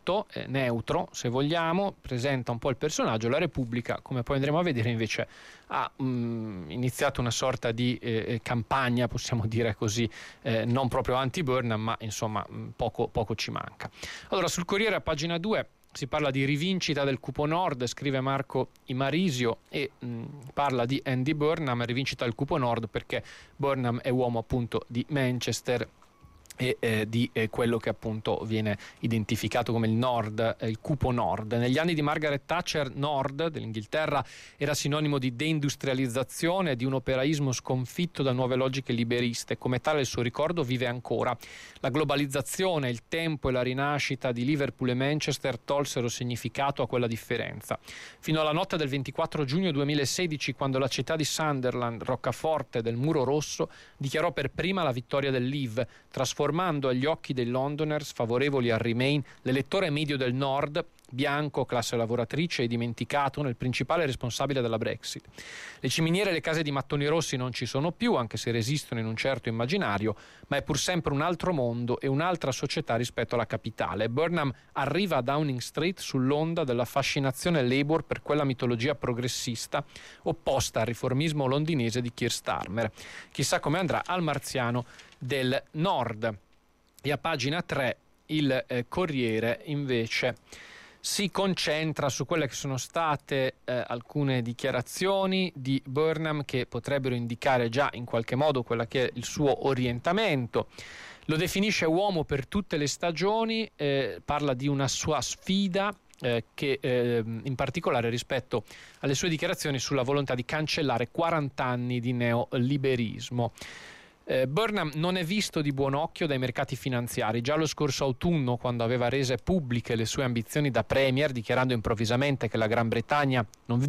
molto neutro, se vogliamo, presenta un po' il personaggio. La Repubblica, come poi andremo a vedere, invece ha iniziato una sorta di campagna, possiamo dire così, non proprio anti-Burnham, ma insomma poco ci manca. Allora, sul Corriere, a pagina 2, si parla di rivincita del Cupo Nord, scrive Marco Imarisio, e parla di Andy Burnham, rivincita del Cupo Nord, perché Burnham è uomo appunto di Manchester e di quello che appunto viene identificato come il Nord, il Cupo Nord. Negli anni di Margaret Thatcher, Nord dell'Inghilterra era sinonimo di deindustrializzazione, di un operaismo sconfitto da nuove logiche liberiste. Come tale il suo ricordo vive ancora. La globalizzazione, il tempo e la rinascita di Liverpool e Manchester tolsero significato a quella differenza. Fino alla notte del 24 giugno 2016, quando la città di Sunderland, roccaforte del Muro Rosso, dichiarò per prima la vittoria del Leave, trasformando agli occhi dei Londoners favorevoli al Remain l'elettore medio del Nord, bianco, classe lavoratrice e dimenticato, nel principale responsabile della Brexit. Le ciminiere e le case di mattoni rossi non ci sono più, anche se resistono in un certo immaginario, ma è pur sempre un altro mondo e un'altra società rispetto alla capitale. Burnham arriva a Downing Street sull'onda della fascinazione Labour per quella mitologia progressista opposta al riformismo londinese di Keir Starmer. Chissà come andrà al marziano del Nord. E a pagina 3 il Corriere invece si concentra su quelle che sono state alcune dichiarazioni di Burnham che potrebbero indicare già in qualche modo quella che è il suo orientamento. Lo definisce uomo per tutte le stagioni, parla di una sua sfida che in particolare rispetto alle sue dichiarazioni sulla volontà di cancellare 40 anni di neoliberismo. Burnham non è visto di buon occhio dai mercati finanziari. Già lo scorso autunno, quando aveva rese pubbliche le sue ambizioni da premier, dichiarando improvvisamente che la Gran Bretagna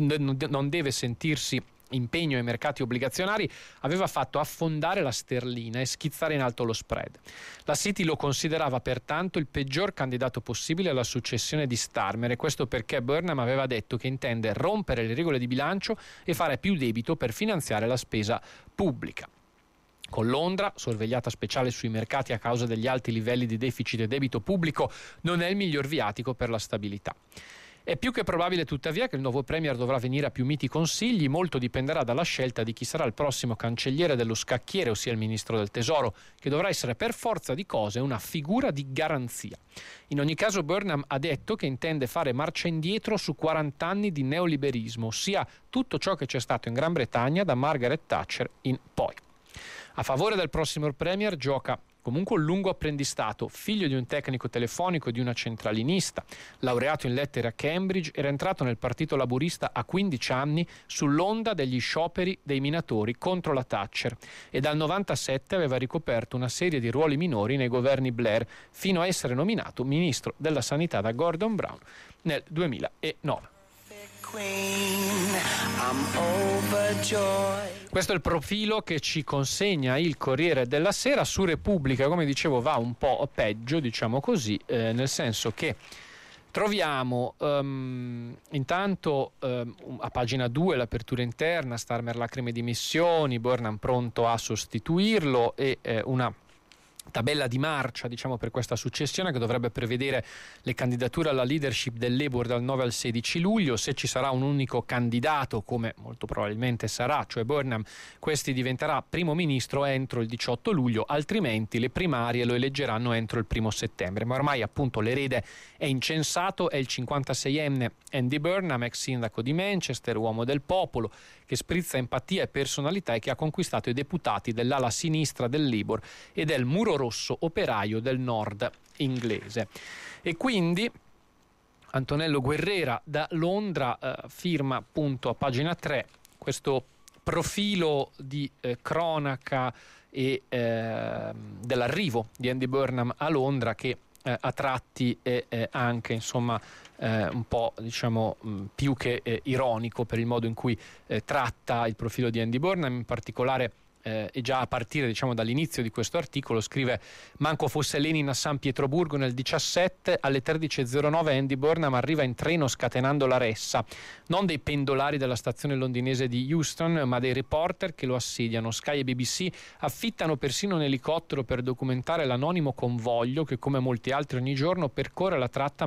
non deve sentirsi impegno ai mercati obbligazionari, aveva fatto affondare la sterlina e schizzare in alto lo spread. La City lo considerava pertanto il peggior candidato possibile alla successione di Starmer, e questo perché Burnham aveva detto che intende rompere le regole di bilancio e fare più debito per finanziare la spesa pubblica. Con Londra, sorvegliata speciale sui mercati a causa degli alti livelli di deficit e debito pubblico, non è il miglior viatico per la stabilità. È più che probabile tuttavia che il nuovo premier dovrà venire a più miti consigli. Molto dipenderà dalla scelta di chi sarà il prossimo cancelliere dello scacchiere, ossia il ministro del tesoro, che dovrà essere per forza di cose una figura di garanzia. In ogni caso Burnham ha detto che intende fare marcia indietro su 40 anni di neoliberismo, ossia tutto ciò che c'è stato in Gran Bretagna da Margaret Thatcher in poi. A favore del prossimo premier gioca comunque un lungo apprendistato, figlio di un tecnico telefonico e di una centralinista, laureato in lettere a Cambridge, era entrato nel Partito Laburista a 15 anni sull'onda degli scioperi dei minatori contro la Thatcher, e dal 97 aveva ricoperto una serie di ruoli minori nei governi Blair, fino a essere nominato ministro della sanità da Gordon Brown nel 2009. Questo è il profilo che ci consegna il Corriere della Sera. Su Repubblica, come dicevo, va un po' peggio, diciamo così, nel senso che troviamo intanto a pagina 2 l'apertura interna, Starmer lacrime di dimissioni, Burnham pronto a sostituirlo, e una tabella di marcia, diciamo, per questa successione che dovrebbe prevedere le candidature alla leadership del Labour dal 9 al 16 luglio. Se ci sarà un unico candidato, come molto probabilmente sarà, cioè Burnham, questi diventerà primo ministro entro il 18 luglio, altrimenti le primarie lo eleggeranno entro il 1 settembre. Ma ormai appunto l'erede è incensato, è il 56enne Andy Burnham, ex sindaco di Manchester, uomo del popolo, che sprizza empatia e personalità e che ha conquistato i deputati dell'ala sinistra del Labour e del Muro Rosso operaio del nord inglese. E quindi Antonello Guerrera da Londra firma appunto a pagina 3 questo profilo di cronaca e dell'arrivo di Andy Burnham a Londra, che a tratti è anche insomma un po', diciamo, più che ironico per il modo in cui tratta il profilo di Andy Burnham. In particolare e già a partire, diciamo, dall'inizio di questo articolo scrive: manco fosse Lenin a San Pietroburgo nel 17, alle 13.09 Andy Burnham arriva in treno scatenando la ressa, non dei pendolari della stazione londinese di Euston, ma dei reporter che lo assediano. Sky e BBC affittano persino un elicottero per documentare l'anonimo convoglio che, come molti altri ogni giorno, percorre la tratta